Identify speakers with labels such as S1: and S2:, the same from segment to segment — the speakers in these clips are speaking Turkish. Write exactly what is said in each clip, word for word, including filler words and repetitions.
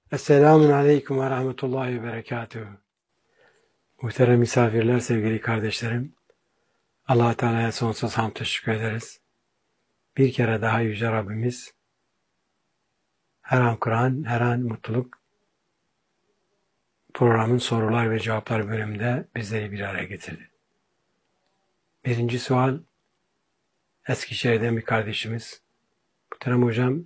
S1: Esselamun Aleyküm ve Rahmetullahi ve Berekatuhu. Muhterem misafirler, sevgili kardeşlerim, Allah-u Teala'ya sonsuz hamd teşekkür ederiz. Bir kere daha Yüce Rabbimiz, her an Kur'an, her an mutluluk programın sorular ve cevaplar bölümünde bizleri bir araya getirdi. Birinci sual, Eskişehir'den bir kardeşimiz. Muhterem hocam,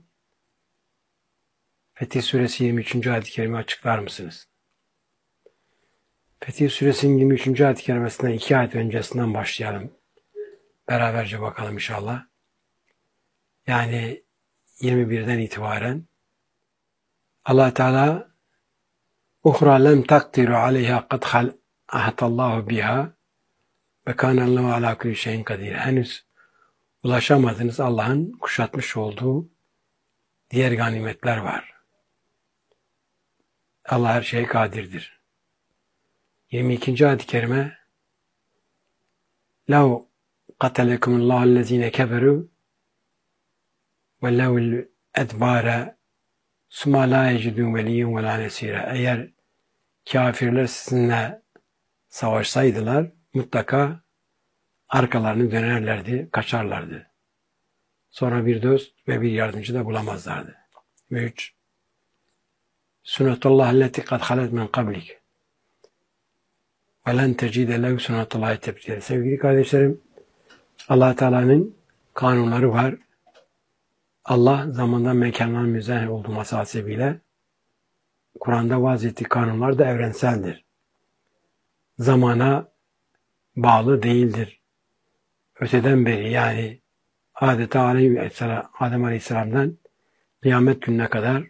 S1: Fetih Suresi yirmi üçüncü ayet-i kerime açıklar mısınız? Fetih Suresinin yirmi üçüncü ayet-i kerimesinden iki ayet öncesinden başlayalım. Beraberce bakalım inşallah. Yani yirmi birden itibaren Allah Teala "Uhra lem takdiru aleyha kad ahatallahu biha ve kânallahu alâ kulli şeyin kadir." Henüz ulaşamadınız, Allah'ın kuşatmış olduğu diğer ganimetler var. Allah her şeye kadirdir. yirmi ikinci ayet-i kerime "Lev qatelekumullahu allezîne keferû ve lev'l edbâre summa lâ yecidûn veliyyen ve lâ nesîre." Eğer kafirler sizinle savaşsaydılar mutlaka arkalarını dönerlerdi, kaçarlardı. Sonra bir dost ve bir yardımcı da bulamazlardı. Ve üç, "Sünnetullah alleti kad halet min kablik ve len tecide lehu sünnetullahi tebdîle." Sevgili kardeşlerim, Allah Teala'nın kanunları var. Allah zamandan mekandan müzeh olduğu hasebiyle Kur'an'da vaz ettiği kanunlar da evrenseldir. Zamana bağlı değildir. Öteden beri, yani adeta Adem Aleyhisselam'dan kıyamet gününe kadar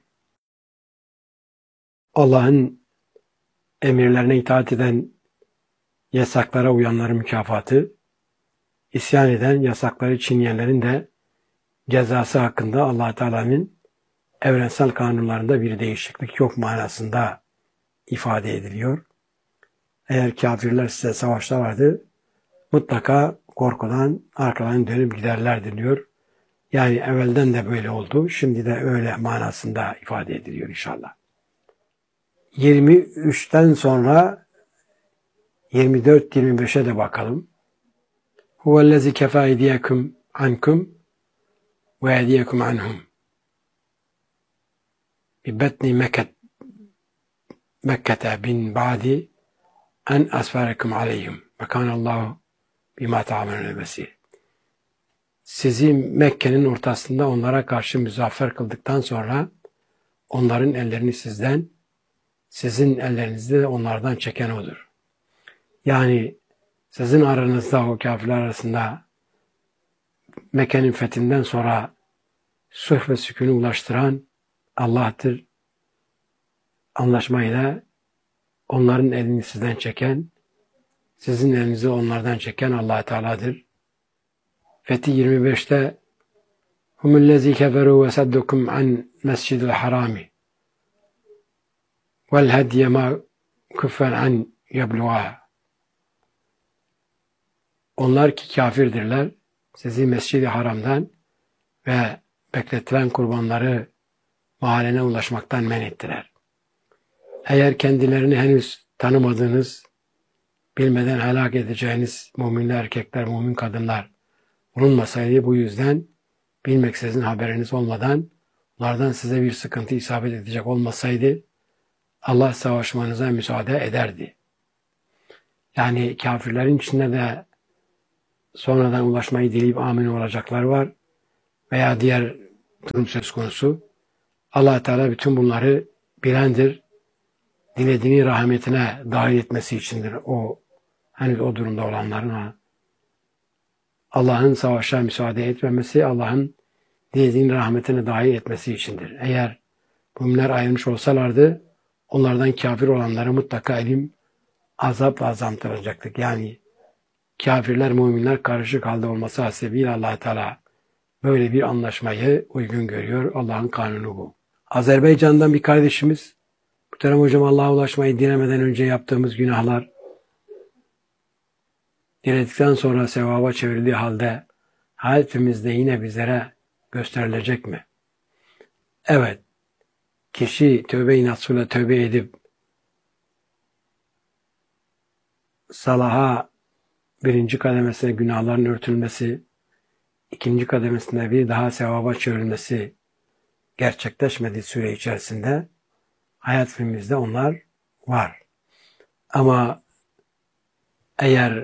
S1: Allah'ın emirlerine itaat eden, yasaklara uyanların mükafatı, isyan eden, yasakları çiğneyenlerin de cezası hakkında Allah Teala'nın evrensel kanunlarında bir değişiklik yok manasında ifade ediliyor. Eğer kafirler size savaşta vardı, mutlaka korkudan arkalarını dönüp giderlerdi diyor. Yani evvelden de böyle oldu, şimdi de öyle manasında ifade ediliyor inşallah. yirmi üçten sonra yirmi dört yirmi beşe de bakalım. "Huvellezî kefâ eydiyekum ankum ve eydiyekum anhum bi betni Mekket Mekke'te bin ba'di en asfârekum aleyhim ve kânallâhu bimâ ta'amelûne besîr." Sizi Mekke'nin ortasında onlara karşı muzaffer kıldıktan sonra onların ellerini sizden, sizin ellerinizi de onlardan çeken odur. Yani sizin aranızda, o kafirler arasında Mekke'nin fethinden sonra sulh ve sükûnu ulaştıran Allah'tır. Anlaşmayı da onların elini sizden çeken, sizin elinizi onlardan çeken Allah Teala'dır. Fetih yirmi beşte "Humullezî keferû ve saddukum an mescidil harami vel hediye ma küffen an yebluğa." Onlar ki kafirdirler, sizi Mescid-i Haram'dan ve bekletilen kurbanları mahallene ulaşmaktan men ettiler. Eğer kendilerini henüz tanımadığınız, bilmeden helak edeceğiniz mümin erkekler, mümin kadınlar bulunmasaydı, bu yüzden bilmeksizin, haberiniz olmadan, onlardan size bir sıkıntı isabet edecek olmasaydı, Allah savaşmanıza müsaade ederdi. Yani kafirlerin içinde de sonradan ulaşmayı dileyip amin olacaklar var veya diğer durum söz konusu. Allah Teala bütün bunları bilendir. Dilediğini rahmetine dahil etmesi içindir. O henüz o durumda olanların Allah'ın savaşa müsaade etmemesi, Allah'ın dilediğini rahmetine dahil etmesi içindir. Eğer müminler ayrılmış olsalardı, onlardan kafir olanları mutlaka elim azapla azamtıracaktır. Yani kafirler, müminler karışık halde olması hasebiyle Allah Teala böyle bir anlaşmayı uygun görüyor. Allah'ın kanunu bu. Azerbaycan'dan bir kardeşimiz, "Muhterem hocam, Allah'a ulaşmayı dilemeden önce yaptığımız günahlar diledikten sonra sevaba çevrildiği halde hayatimizde yine bizlere gösterilecek mi?" Evet. kişi tövbe-i nasuhla tövbe edip salaha birinci kademesine günahların örtülmesi, ikinci kademesinde bir daha sevaba çevrilmesi gerçekleşmediği süre içerisinde hayat filmimizde onlar var. Ama eğer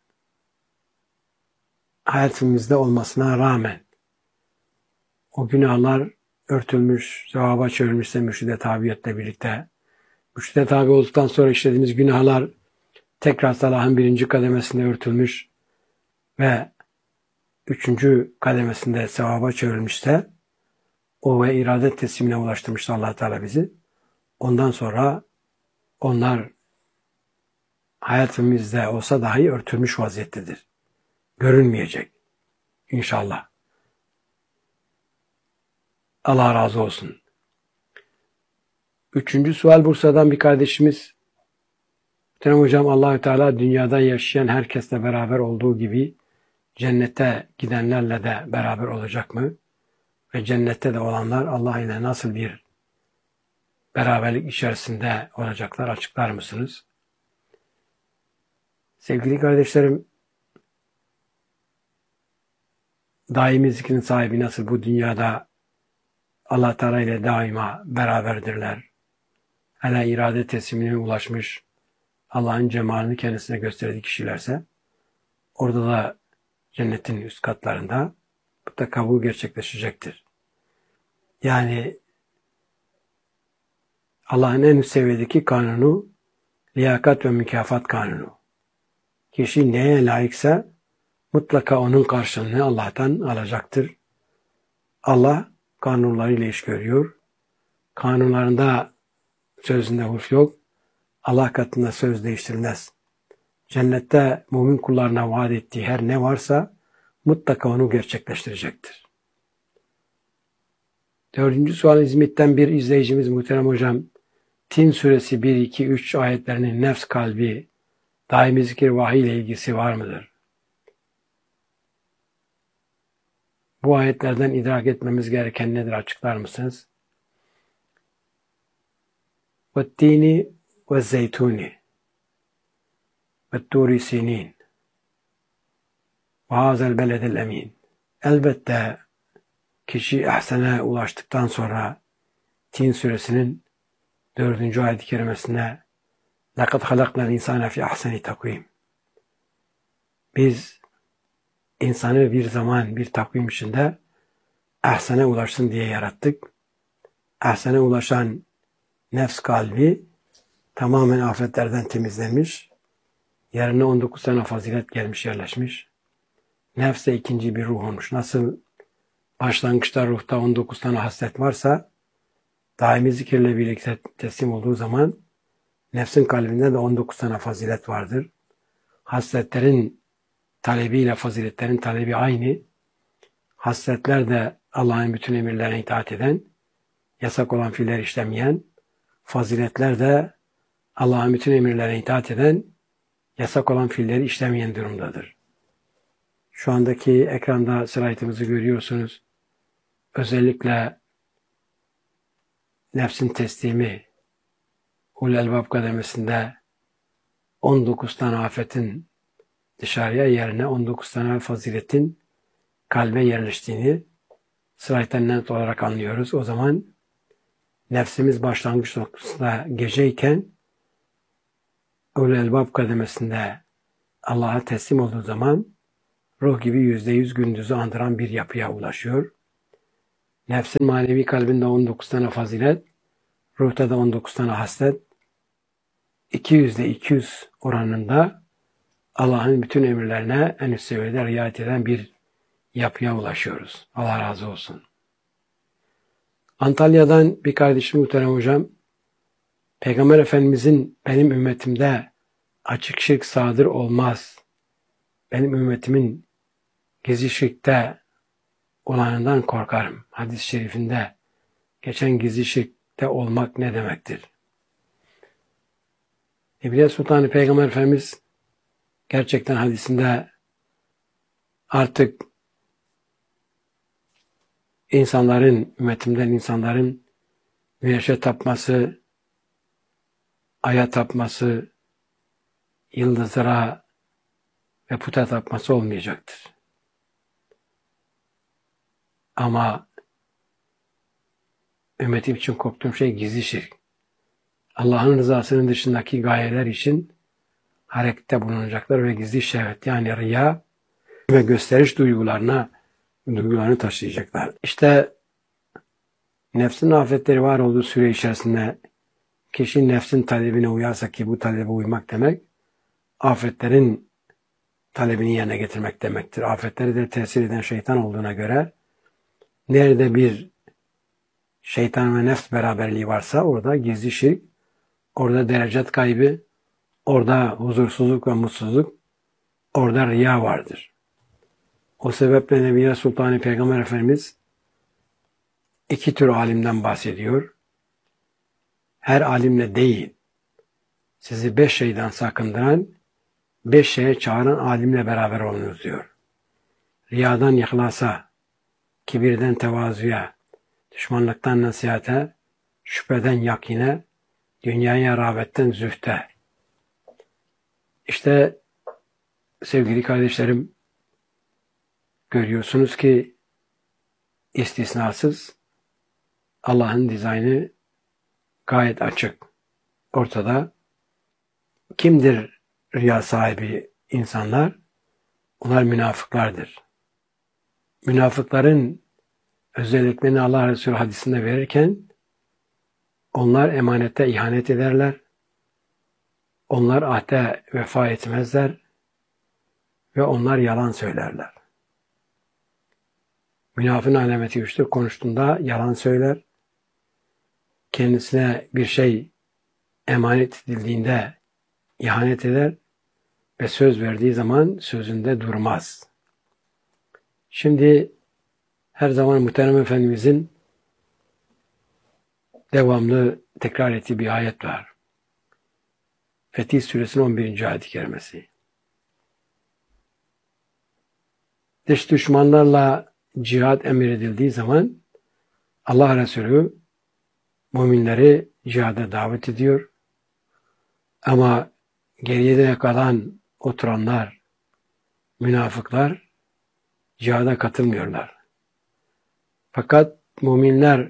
S1: hayat filmimizde olmasına rağmen o günahlar örtülmüş, sevaba çevrilmişse mürşide tabiyetle birlikte, mürşide tabi olduktan sonra işlediğimiz günahlar tekrar salahın birinci kademesinde örtülmüş ve üçüncü kademesinde sevaba çevrilmişse, o ve irade teslimine ulaştırmıştı Allah Teala bizi. Ondan sonra onlar hayatımızda olsa dahi örtülmüş vaziyettedir. Görünmeyecek. İnşallah. Allah razı olsun. Üçüncü sual Bursa'dan bir kardeşimiz. Muhterem hocam, Allah-u Teala dünyada yaşayan herkesle beraber olduğu gibi cennete gidenlerle de beraber olacak mı? Ve cennette de olanlar Allah ile nasıl bir beraberlik içerisinde olacaklar, açıklar mısınız? Sevgili kardeşlerim, daimi zikrin sahibi nasıl bu dünyada Allah Teala ile daima beraberdirler. Hele irade teslimine ulaşmış, Allah'ın cemalini kendisine gösterdiği kişilerse, orada da cennetin üst katlarında mutlaka bu gerçekleşecektir. Yani Allah'ın en üst seviyedeki kanunu, liyakat ve mükafat kanunu. Kişi neye layıksa mutlaka onun karşılığını Allah'tan alacaktır. Allah kanunlarıyla iş görüyor. Kanunlarında sözünde hurf yok. Allah katında söz değiştirilmez. Cennette mümin kullarına vaat ettiği her ne varsa mutlaka onu gerçekleştirecektir. Dördüncü sual İzmit'ten bir izleyicimiz muhterem hocam, Tin suresi bir, iki, üç ayetlerinin nefs kalbi, daimi zikir vahiy ile ilgisi var mıdır? Bu ayetlerden idrak etmemiz gereken nedir, açıklar mısınız? وَالتِّينِ وَالزَّيْتُونِ وَالتُّورِ سِنِينَ وَهَذَا الْبَلَدِ الْاَمِينَ. Elbette kişi ihsana ulaştıktan sonra Tin suresinin dördüncü ayet-i kerimesine لَقَدْ خَلَقْنَا الْاِنْسَانَ فِي اَحْسَنِ تَقْوِيمٍ. Biz insanı bir zaman, bir takvim içinde ihsana ulaşsın diye yarattık. İhsana ulaşan nefs kalbi tamamen afetlerden temizlenmiş. Yerine on dokuz tane fazilet gelmiş, yerleşmiş. Nefs de ikinci bir ruh olmuş. Nasıl başlangıçta ruhta on dokuz tane haslet varsa, daimi zikirle birlikte teslim olduğu zaman nefsin kalbinde de on dokuz tane fazilet vardır. Hasletlerin talebiyle faziletlerin talebi aynı. Hasletler de Allah'ın bütün emirlerine itaat eden, yasak olan fiiller işlemeyen, faziletler de Allah'ın bütün emirlerine itaat eden, yasak olan fiilleri işlemeyen durumdadır. Şu andaki ekranda slaytımızı görüyorsunuz. Özellikle nefsin teslimi Ulul Elbab kademesinde on dokuz tane afetin dışarıya yerine on dokuz tane faziletin kalbe yerleştiğini slayttan net olarak anlıyoruz. O zaman nefsimiz başlangıç noktasında geceyken Ulul Elbab kademesinde Allah'a teslim olduğu zaman ruh gibi yüzde yüz gündüzü andıran bir yapıya ulaşıyor. Nefsin manevi kalbinde on dokuz tane fazilet, ruhta da on dokuz tane haslet, iki yüzde iki yüz oranında Allah'ın bütün emirlerine en üst seviyede riayet eden bir yapıya ulaşıyoruz. Allah razı olsun. Antalya'dan bir kardeşim muhterem hocam, Peygamber Efendimizin benim ümmetimde açık şirk sadır olmaz, benim ümmetimin gizli şirkte olanından korkarım. Hadis-i şerifinde geçen gizli şirkte olmak ne demektir? Ebu'l Sultan Peygamber Efendimiz gerçekten hadisinde artık insanların, ümmetimden insanların güneşe tapması, aya tapması, yıldızlara ve puta tapması olmayacaktır. Ama ümmetim için korktuğum şey gizli şirk. Allah'ın rızasının dışındaki gayeler için harekette bulunacaklar ve gizli şehvet yani riya ve gösteriş duygularına duygularını taşıyacaklar. İşte nefsin afetleri var olduğu süre içerisinde kişi nefsin talebine uyarsa ki bu talebe uymak demek afetlerin talebini yerine getirmek demektir. Afetleri de tesir eden şeytan olduğuna göre nerede bir şeytan ve nefs beraberliği varsa orada gizli şirk, orada derecet kaybı, orada huzursuzluk ve mutsuzluk, orada riya vardır. O sebeple Nebiye Sultanı Peygamber Efendimiz iki tür alimden bahsediyor. Her alimle değil, sizi beş şeyden sakındıran, beş şeye çağıran alimle beraber olunuz diyor. Riyadan ihlasa, kibirden tevazuya, düşmanlıktan nasihate, şüpheden yakine, dünyaya rağbetten zühte. İşte sevgili kardeşlerim, görüyorsunuz ki istisnasız Allah'ın dizaynı gayet açık. Ortada kimdir riya sahibi insanlar? Onlar münafıklardır. Münafıkların özelliklerini Allah Resulü hadisinde verirken onlar emanete ihanet ederler. Onlar ahde vefa etmezler ve onlar yalan söylerler. Münafığın alameti üçtür. Konuştuğunda yalan söyler. Kendisine bir şey emanet edildiğinde ihanet eder ve söz verdiği zaman sözünde durmaz. Şimdi her zaman Muhterem Efendimizin devamlı tekrar ettiği bir ayet var. Fetih Suresinin on birinci ayet-i kerimesi. Dış düşmanlarla cihad emredildiği zaman Allah Resulü müminleri cihada davet ediyor. Ama geriye kalan oturanlar, münafıklar cihada katılmıyorlar. Fakat müminler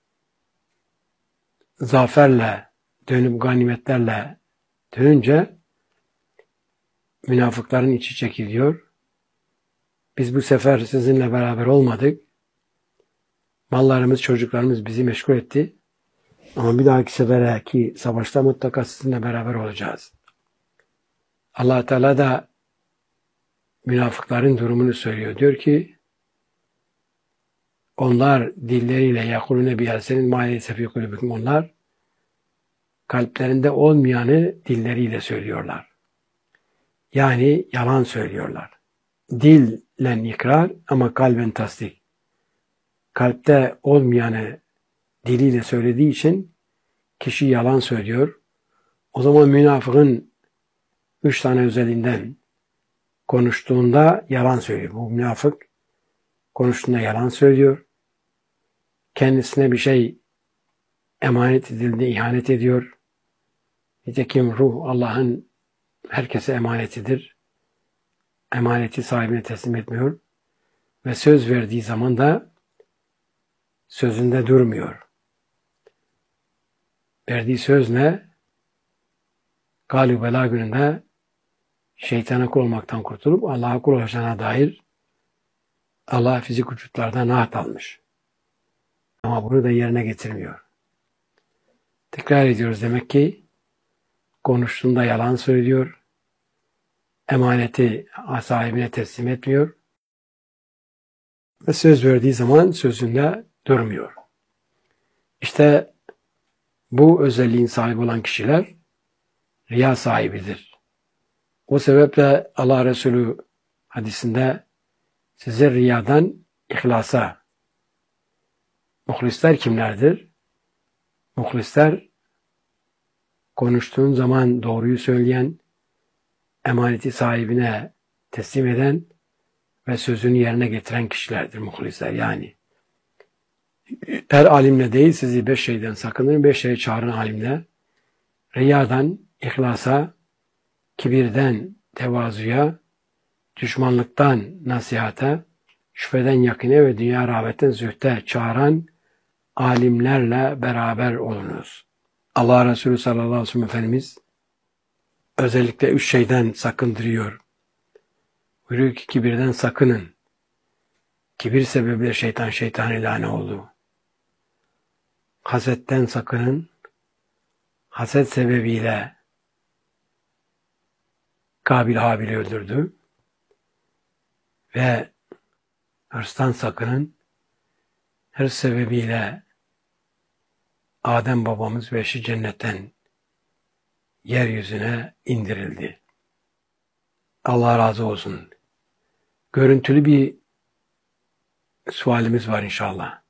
S1: zaferle, dönüp ganimetlerle dönünce münafıkların içi çekiliyor. Biz bu sefer sizinle beraber olmadık. Mallarımız, çocuklarımız bizi meşgul etti. Ama bir dahaki seferki savaşta mutlaka sizinle beraber olacağız. Allah Teala da münafıkların durumunu söylüyor. Diyor ki onlar dilleriyle yakulune bi'elsenin ma leyse fî kulûbihim onlar kalplerinde olmayanı dilleriyle söylüyorlar. Yani yalan söylüyorlar. Dille ikrar ama kalben tasdik. Kalpte olmayanı diliyle söylediği için kişi yalan söylüyor. O zaman münafığın üç tane özelliğinden konuştuğunda yalan söylüyor. Bu münafık konuştuğunda yalan söylüyor. Kendisine bir şey emanet edildiğinde ihanet ediyor. Nitekim ruh Allah'ın herkese emanetidir. Emaneti sahibine teslim etmiyor. Ve söz verdiği zaman da sözünde durmuyor. Verdiği söz ne? Galib Bela gününde şeytana kul olmaktan kurtulup Allah'a kul olacağına dair Allah fizik vücutlardan naat almış. Ama bunu da yerine getirmiyor. Tekrar ediyoruz demek ki konuştuğunda yalan söylüyor. Emaneti sahibine teslim etmiyor. Ve söz verdiği zaman sözünde durmuyor. İşte bu özelliğin sahibi olan kişiler riya sahibidir. O sebeple Allah Resulü hadisinde size riyadan ihlasa. Muhlisler kimlerdir? Muhlisler konuştuğun zaman doğruyu söyleyen, emaneti sahibine teslim eden ve sözünü yerine getiren kişilerdir muhlisler. Yani Her alimle değil, sizi beş şeyden sakının, beş şeye çağırın alimle. Riyadan ihlasa, kibirden tevazuya, düşmanlıktan nasihata, şüpheden yakine ve dünya rağbetten zühte çağıran alimlerle beraber olunuz. Allah Resulü sallallahu aleyhi ve sellem Efendimiz özellikle üç şeyden sakındırıyor. Buyuruyor ki kibirden sakının. Kibir sebebiyle şeytan şeytan ilane oldu. Hasetten sakının. Haset sebebiyle Kabil Habil'i öldürdü. Ve hırstan sakının. Hırs sebebiyle Adem babamız ve eşi cennetten yeryüzüne indirildi. Allah razı olsun. Görüntülü bir sualimiz var inşallah.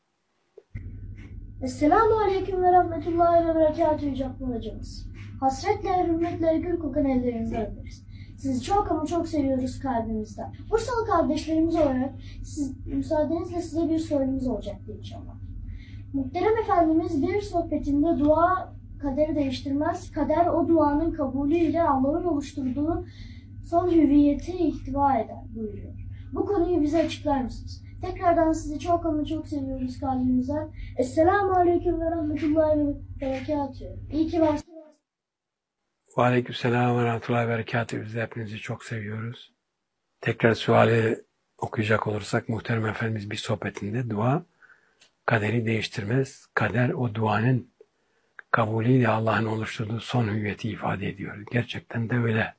S2: Esselamu Aleyküm ve Rahmetullahi ve Berekatühü Cappar hocamız. Hasretle, hürmetle, gül kokan ellerinizden öperiz. Sizi çok ama çok seviyoruz kalbimizden. Bursalı kardeşlerimiz olarak siz, müsaadenizle size bir sorumuz olacaktı inşallah. Muhterem Efendimiz bir sohbetinde dua kaderi değiştirmez, kader o duanın kabulüyle Allah'ın oluşturduğu son hüviyeti ihtiva eder buyuruyor. Bu konuyu bize açıklar mısınız? Tekrardan sizi çok ama çok seviyoruz kalbimizden. Esselamu Aleyküm ve Rahmetullahi ve Berekatühü. İyi ki varsınız.
S1: Ve Aleykümselam ve Rahmetullahi ve Berekatühü. Biz de hepinizi çok seviyoruz. Tekrar suali okuyacak olursak, muhterem Efendimiz bir sohbetinde dua kaderi değiştirmez. Kader o duanın kabulüyle Allah'ın oluşturduğu son hüviyeti ifade ediyor. Gerçekten de öyle.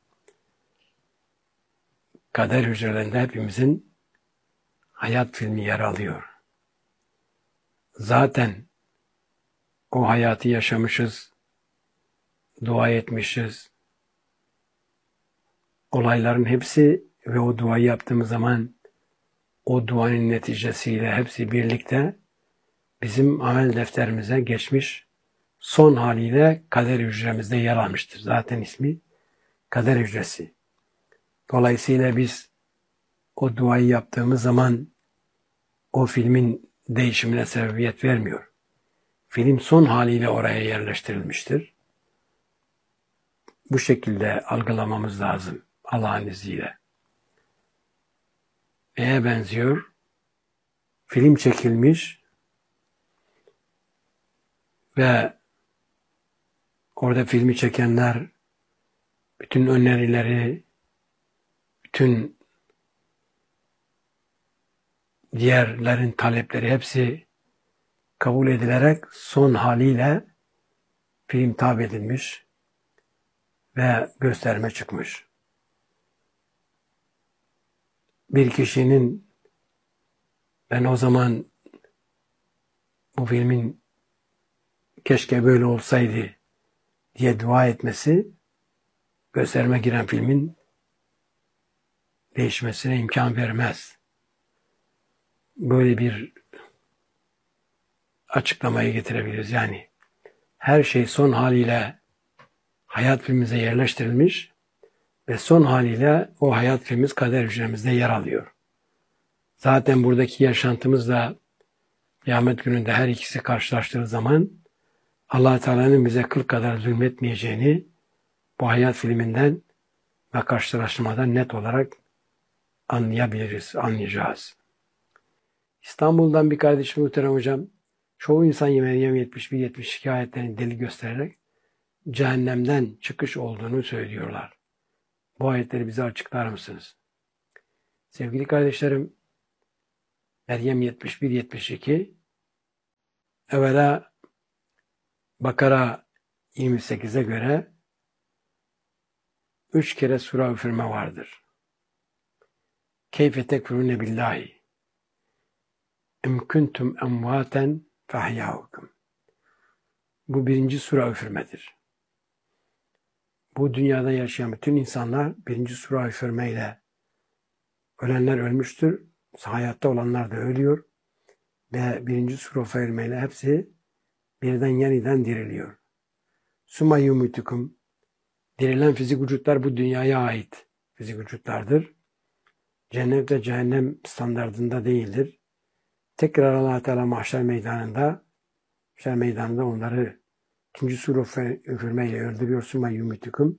S1: Kader hücrelerinde hepimizin hayat filmi yer alıyor. Zaten o hayatı yaşamışız, dua etmişiz. Olayların hepsi ve o duayı yaptığımız zaman o duanın neticesiyle hepsi birlikte bizim amel defterimize geçmiş, son haliyle kader hücremizde yer almıştır. Zaten ismi kader hücresi. Dolayısıyla biz o duayı yaptığımız zaman o filmin değişimine sebebiyet vermiyor. Film son haliyle oraya yerleştirilmiştir. Bu şekilde algılamamız lazım Allah'ın izniyle. Neye benziyor? Film çekilmiş ve orada filmi çekenler bütün önerileri, bütün diğerlerin talepleri hepsi kabul edilerek son haliyle film tab edilmiş ve gösterime çıkmış. Bir kişinin ben o zaman bu filmin keşke böyle olsaydı diye dua etmesi gösterime giren filmin değişmesine imkan vermez. Böyle bir açıklamayı getirebiliriz. Yani her şey son haliyle hayat filmimize yerleştirilmiş ve son haliyle o hayat filmimiz kader hücremizde yer alıyor. Zaten buradaki yaşantımızla kıyamet gününde her ikisi karşılaştığı zaman Allah Teala'nın bize kıl kadar zulmetmeyeceğini bu hayat filminden ve karşılaştırmadan net olarak anlayabiliriz, anlayacağız. İstanbul'dan bir kardeşim muhterem hocam, çoğu insan Meryem yetmiş bir yetmiş iki ayetlerini delil göstererek cehennemden çıkış olduğunu söylüyorlar. Bu ayetleri bize açıklar mısınız? Sevgili kardeşlerim, Meryem yetmiş bir yetmiş iki, evvela Bakara yirmi sekize göre üç kere sure üfürme vardır. Keyfe tekfurune billahi em kuntum emvaten fehyâhukum. Bu birinci sure üfürmedir. Bu dünyada yaşayan bütün insanlar birinci sure üfürmeyle ölenler ölmüştür. Hayatta olanlar da ölüyor. Ve birinci sure üfürmeyle hepsi birden yeniden diriliyor. Summa yumitukum. Dirilen fizik vücutlar bu dünyaya ait fizik vücutlardır. Cennet ve cehennem standardında değildir. tekrar Allah Teala mahşer meydanında mahşer meydanında onları ikinci sure üfürmeyle öldürüyor. Summa yumitukum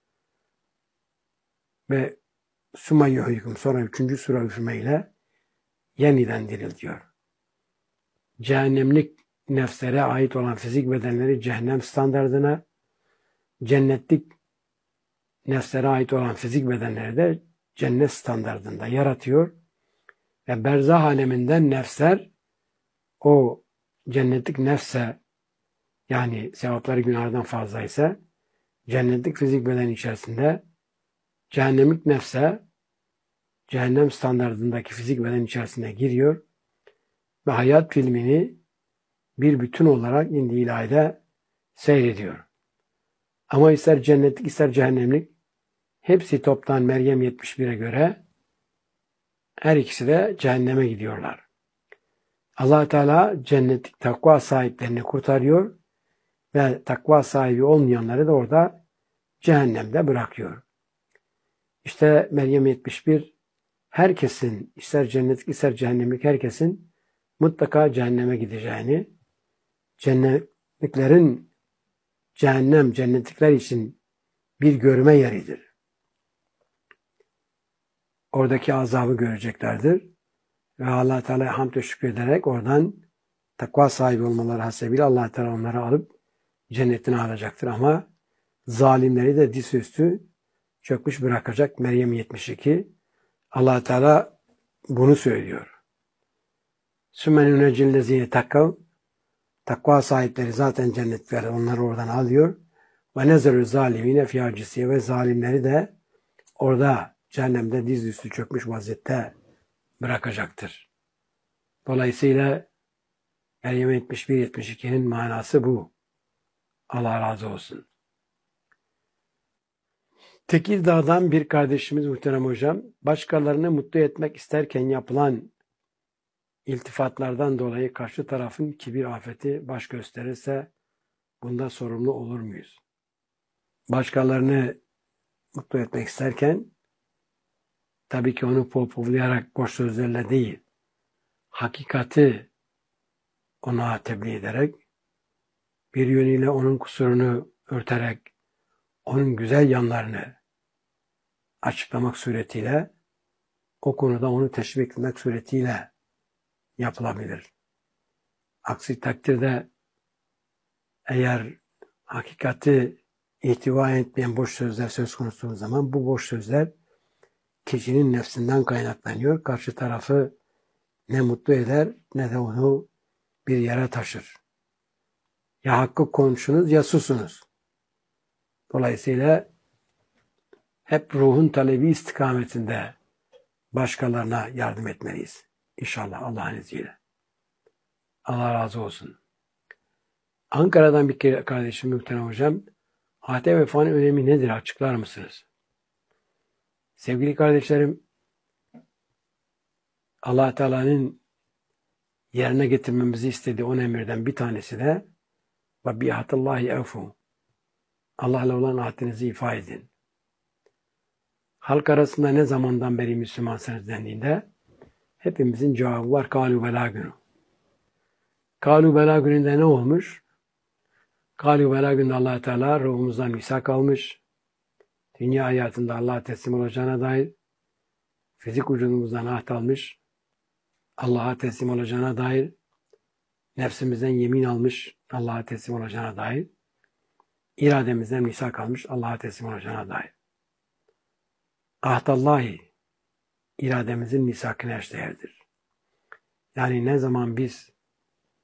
S1: ve summa yuhyikum, sonra üçüncü sure üfürmeyle yeniden diriltiyor. Cehennemlik nefslere ait olan fizik bedenleri cehennem standardına, cennetlik nefslere ait olan fizik bedenleri de cennet standardında yaratıyor. Ve berzah aleminden nefsler o cennetlik nefse, yani sevapları günahlardan fazla ise cennetlik fizik beden içerisinde cehennemlik nefse cehennem standardındaki fizik beden içerisine giriyor ve hayat filmini bir bütün olarak indi ilahide seyrediyor. Ama ister cennetlik ister cehennemlik hepsi toptan Meryem yetmiş bire göre her ikisi de cehenneme gidiyorlar. Allah Teala cennetlik takva sahiplerini kurtarıyor ve takva sahibi olmayanları da orada cehennemde bırakıyor. İşte Meryem yetmiş bir herkesin, ister cennetlik ister cehennemlik herkesin mutlaka cehenneme gideceğini, cennetliklerin cehennem, cennetlikler için bir görme yeridir. Oradaki azabı göreceklerdir. Ve Allah Teala'ya hamd ve şükrederek oradan takva sahibi olmaları hasebiyle Allah Teala onları alıp cennetine alacaktır. Ama zalimleri de dizüstü çökmüş bırakacak. Meryem yetmiş Allah Teala bunu söylüyor. Sümen nunecillezine takav, takva sahipleri zaten cennetler, onları oradan alıyor. Ve nezerü zalimine fiyacisiye, ve zalimleri de orada cehennemde dizüstü çökmüş vaziyette bırakacaktır. Dolayısıyla Meryem yetmiş bir yetmiş ikinin manası bu. Allah razı olsun. Tekirdağ'dan bir kardeşimiz muhterem hocam, başkalarını mutlu etmek isterken yapılan iltifatlardan dolayı karşı tarafın kibir afeti baş gösterirse bunda sorumlu olur muyuz? Başkalarını mutlu etmek isterken tabii ki onu pohpohlayarak boş sözlerle değil, hakikati ona tebliğ ederek, bir yönüyle onun kusurunu örterek, onun güzel yanlarını açıklamak suretiyle, o konuda onu teşvik etmek suretiyle yapılabilir. Aksi takdirde eğer hakikati ihtiva etmeyen boş sözler söz konusu olduğu zaman bu boş sözler kişinin nefsinden kaynaklanıyor. Karşı tarafı ne mutlu eder ne de onu bir yere taşır. Ya hakkı konuşunuz ya susunuz. Dolayısıyla hep ruhun talebi istikametinde başkalarına yardım etmeliyiz. İnşallah Allah'ın izniyle. Allah razı olsun. Ankara'dan bir kardeşim muhterem hocam, ahde vefanın önemi nedir? Açıklar mısınız? Sevgili kardeşlerim, Allah Teala'nın yerine getirmemizi istediği on emirden bir tanesi de ve bi'ahdillahi evfu. Allah'la olan ahdinizi ifa edin. Halk arasında ne zamandan beri Müslümansınız dendiğinde hepimizin cevabı var. Kalu bela günü. Kalu bela gününde ne olmuş? Kalu bela gününde Allah Teala ruhumuzdan misak almış. Dünya hayatında Allah'a teslim olacağına dair, fizik vücudumuzdan ahd almış, Allah'a teslim olacağına dair, nefsimizden yemin almış, Allah'a teslim olacağına dair, irademizden misak almış, Allah'a teslim olacağına dair. Ahdallahi, irademizin misakına eşdeğerdir. Yani ne zaman biz